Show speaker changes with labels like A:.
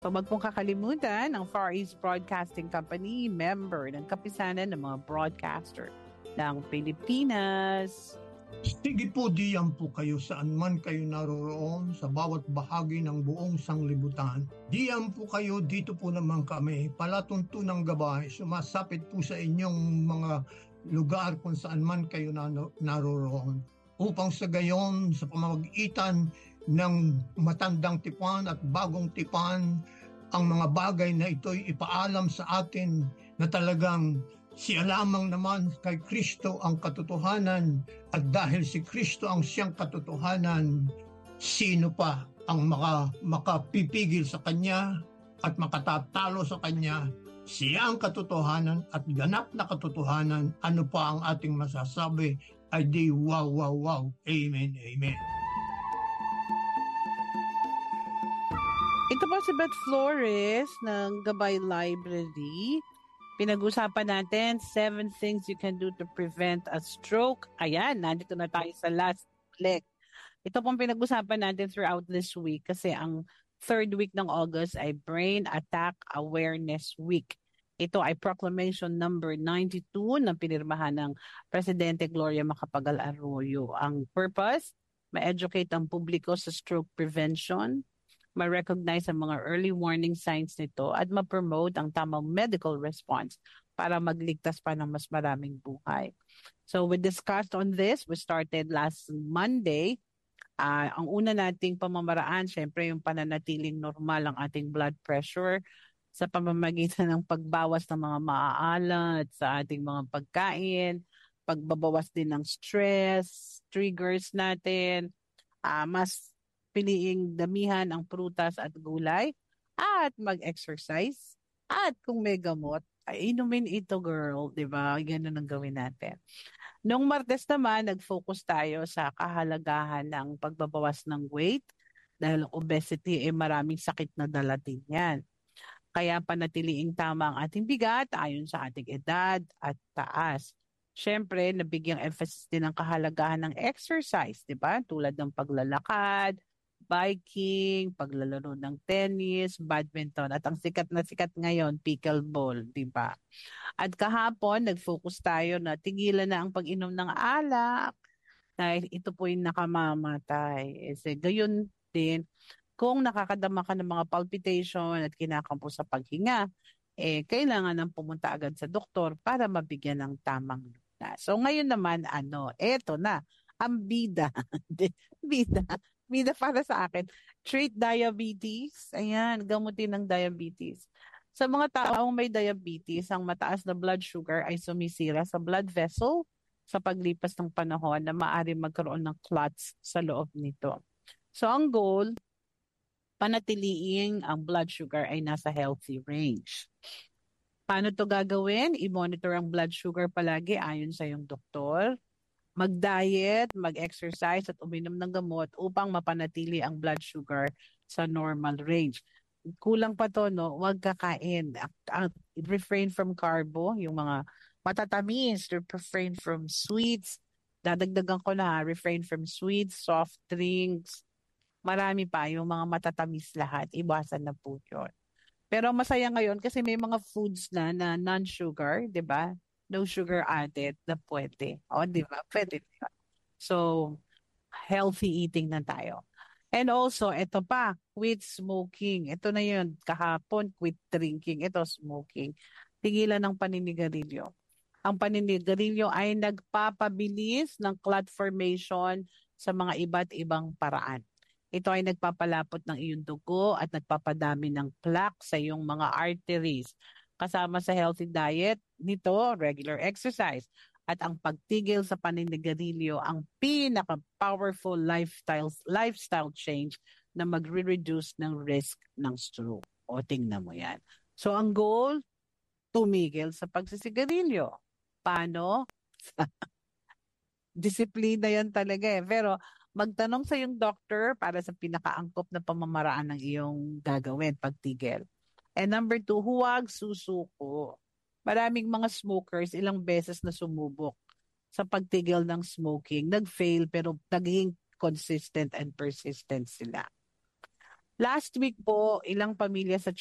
A: So wag pong kakalimutan ang Far East Broadcasting Company, member ng kapisanan ng mga broadcaster ng Pilipinas.
B: Sige po, diyan po kayo saan man kayo naroroon sa bawat bahagi ng buong sanglibutan. Diyan po kayo, dito po naman kami, palatuntunang gabay, sumasapit po sa inyong mga lugar kung saan man kayo naroroon. Upang sa gayon, sa pamamagitan ng matandang tipan at bagong tipan, ang mga bagay na ito'y ipaalam sa atin na talagang siya lamang naman kay Kristo ang katotohanan, at dahil si Kristo ang siyang katotohanan, sino pa ang makapipigil sa Kanya at makatatalo sa Kanya? Siya ang katotohanan at ganap na katotohanan. Ano pa ang ating masasabi ay di wow, wow, wow. Amen, amen.
A: Ito po si Beth Flores ng Gabay Library. Pinag-usapan natin 7 things you can do to prevent a stroke. Ayan, nandito na tayo sa last click. Ito pong pinag-usapan natin throughout this week kasi ang third week ng August ay Brain Attack Awareness Week. Ito ay proclamation number 92 na pinirmahan ng Presidente Gloria Macapagal Arroyo. Ang purpose, ma-educate ang publiko sa stroke prevention, ma-recognize ang mga early warning signs nito at ma-promote ang tamang medical response para magligtas pa ng mas maraming buhay. So we discussed on this. We started last Monday. Ang una nating pamamaraan, syempre yung pananatiling normal ang ating blood pressure sa pamamagitan ng pagbawas ng mga maaalat sa ating mga pagkain, pagbabawas din ng stress, triggers natin, mas piliing damihan ang prutas at gulay, at mag-exercise, at kung may gamot, ay inumin ito, girl, di ba? Ganun ang gawin natin. Noong Martes naman, nag-focus tayo sa kahalagahan ng pagbabawas ng weight dahil obesity ay maraming sakit na dala din yan. Kaya panatiliing tama ang ating bigat ayon sa ating edad at taas. Siyempre, nabigyang emphasis din ang kahalagahan ng exercise, di ba? Tulad ng paglalakad, biking, paglalaro ng tennis, badminton, at ang sikat na sikat ngayon, pickleball, di ba? At kahapon, nag-focus tayo na tigilan na ang pag-inom ng alak dahil ito po yung nakamamatay. Kasi gayon din, kung nakakadama ka ng mga palpitation at kinakampo sa paghinga, kailangan nang pumunta agad sa doktor para mabigyan ng tamang lunas. So ngayon naman, eto na, ang bida. bida. Bida para sa akin. Treat diabetes. Ayan, gamutin ng diabetes. Sa mga taong may diabetes, ang mataas na blood sugar ay sumisira sa blood vessel sa paglipas ng panahon na maaari magkaroon ng clots sa loob nito. So ang goal, panatiliing ang blood sugar ay nasa healthy range. Paano to gagawin? I-monitor ang blood sugar palagi ayon sa iyong doktor. Mag-diet, mag-exercise at uminom ng gamot upang mapanatili ang blood sugar sa normal range. Kulang pa to, no? Huwag kakain. Refrain from carbo, yung mga matatamis, refrain from sweets. Dadagdagan ko na, refrain from sweets, soft drinks, marami pa yung mga matatamis lahat. Iwasan na po yun. Pero masaya ngayon kasi may mga foods na non-sugar, di ba? No sugar added na pwede. O, di ba? Pwede. So, healthy eating na tayo. And also, ito pa, quit smoking. Ito na yun, kahapon, quit drinking. Ito, smoking. Tigilan ng paninigarilyo. Ang paninigarilyo ay nagpapabilis ng clot formation sa mga iba't ibang paraan. Ito ay nagpapalapot ng iyong dugo at nagpapadami ng plaque sa iyong mga arteries. Kasama sa healthy diet nito, regular exercise, at ang pagtigil sa paninigarilyo ang pinaka-powerful lifestyle change na magre-reduce ng risk ng stroke. O, tingnan mo yan. So, ang goal, tumigil sa pagsisigarilyo. Paano? Disiplina yan talaga eh. Pero magtanong sa yung doctor para sa pinakaangkop na pamamaraan ng iyong gagawin, pagtigil. And number 2, huwag susuko. Maraming mga smokers ilang beses na sumubok sa pagtigil ng smoking. Nag-fail pero naging consistent and persistent sila. Last week po, ilang pamilya sa